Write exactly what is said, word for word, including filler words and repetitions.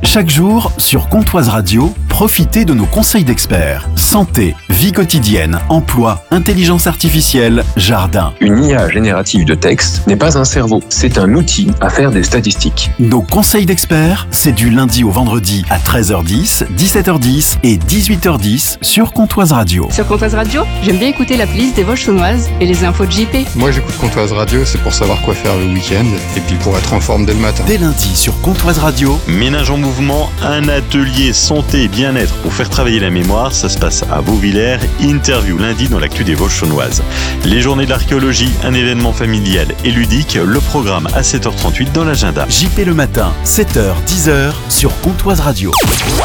Chaque jour, sur Comtoise Radio, profitez de nos conseils d'experts. Santé, vie quotidienne, emploi, intelligence artificielle, jardin. Une I A générative de texte n'est pas un cerveau, c'est un outil à faire des statistiques. Nos conseils d'experts, c'est du lundi au vendredi à treize heures dix, dix-sept heures dix et dix-huit heures dix sur Comtoise Radio. Sur Comtoise Radio, j'aime bien écouter la playlist des Vosges-Saunoises et les infos de J P. Moi j'écoute Comtoise Radio, c'est pour savoir quoi faire le week-end et puis pour être en forme dès le matin. Dès lundi sur Comtoise Radio. Ménage en mouvement, un atelier santé et bien-être pour faire travailler la mémoire, ça se passe à Vauvillers. Interview lundi dans l'actu des Vosges-Saunoises. Les journées de l'archéologie, un événement familial et ludique, le programme à sept heures trente-huit dans l'agenda. J P le matin, sept heures, dix heures sur Comtoise Radio.